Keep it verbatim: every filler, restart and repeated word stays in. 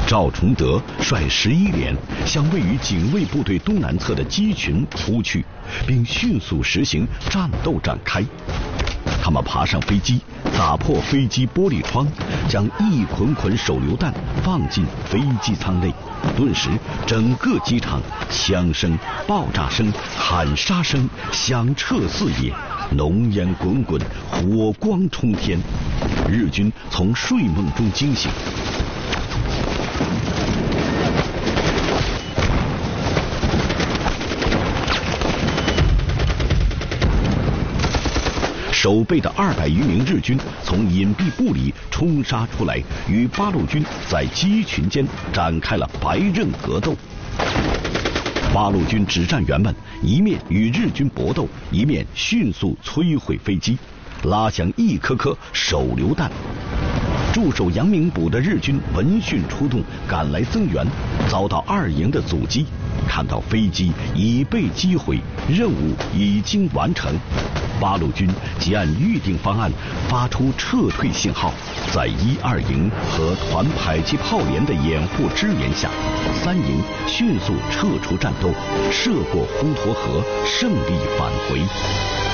赵崇德率十一连向位于警卫部队东南侧的机群突去，并迅速实行战斗展开。他们爬上飞机，打破飞机玻璃窗，将一捆捆手榴弹放进飞机舱内。顿时，整个机场枪声、爆炸声、喊杀声响彻四野，浓烟滚滚，火光冲天。日军从睡梦中惊醒。守备的二百余名日军从隐蔽部里冲杀出来，与八路军在机群间展开了白刃格斗。八路军指战员们一面与日军搏斗，一面迅速摧毁飞机，拉响一颗颗手榴弹。驻守阳明堡的日军闻讯出动，赶来增援，遭到二营的阻击。看到飞机已被击毁，任务已经完成。八路军即按预定方案发出撤退信号，在一二营和团迫击炮连的掩护支援下，三营迅速撤出战斗，涉过滹沱河，胜利返回。